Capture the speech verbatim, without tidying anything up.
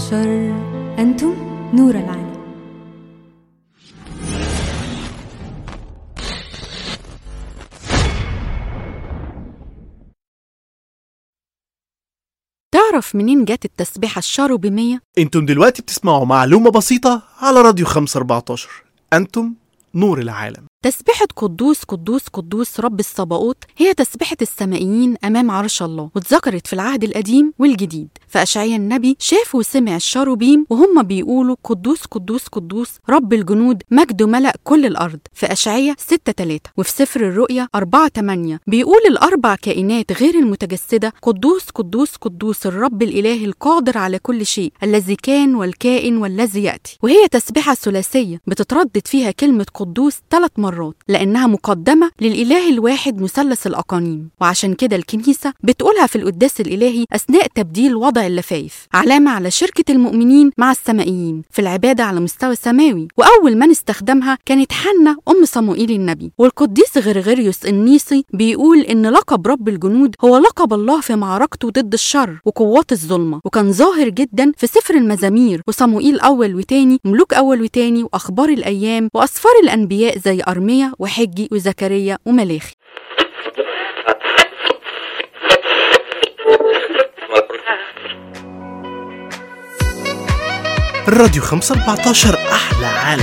عشر أنتم نور العالم. تعرف منين جات التسبيحة الشاروبيمية؟ انتم دلوقتي بتسمعوا معلومة بسيطة على راديو خمسة أربعتاشر. أنتم نور العالم. تسبيحة قدوس قدوس قدوس رب الصباؤوت هي تسبيحة السمائيين أمام عرش الله، واتذكرت في العهد القديم والجديد. فأشعيا النبي شاف وسمع الشاروبيم وهم بيقولوا قدوس قدوس قدوس رب الجنود مجده ملأ كل الأرض في أشعيا ستة تلاتة. وفي سفر الرؤيا أربعة تمانية بيقول الأربع كائنات غير المتجسدة قدوس قدوس قدوس الرب الإله القادر على كل شيء الذي كان والكائن والذي يأتي. وهي تسبيحة ثلاثية بتتردد فيها كلمة قدوس ثلاث مرات لأنها مقدمة للإله الواحد مثلث الأقانيم، وعشان كده الكنيسة بتقولها في القداس الإلهي أثناء تبديل وضع اللفايف، علامة على شركة المؤمنين مع السمائيين في العبادة على مستوى سماوي. وأول من استخدمها كانت حنة أم صموئيل النبي. والقديس غرغريوس النيسي بيقول إن لقب رب الجنود هو لقب الله في معركته ضد الشر وقوات الظلمة، وكان ظاهر جدا في سفر المزامير وصموئيل أول وتاني، ملوك أول وتاني، وأخبار الأيام، وأسفار الأنبياء زي أرميا وحجي وزكريا وملاخي. الراديو خمسة أربعتاشر أحلى عالم.